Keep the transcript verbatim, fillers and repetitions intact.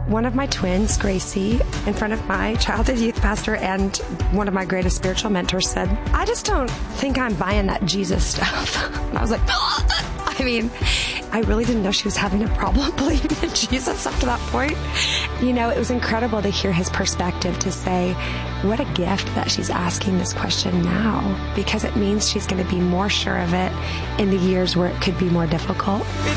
One of my twins, Gracie, in front of my childhood youth pastor and one of my greatest spiritual mentors said, I just don't think I'm buying that Jesus stuff. And I was like, I mean, I really didn't know she was having a problem believing in Jesus up to that point. You know, it was incredible to hear his perspective to say, what a gift that she's asking this question now, because it means she's going to be more sure of it in the years where it could be more difficult.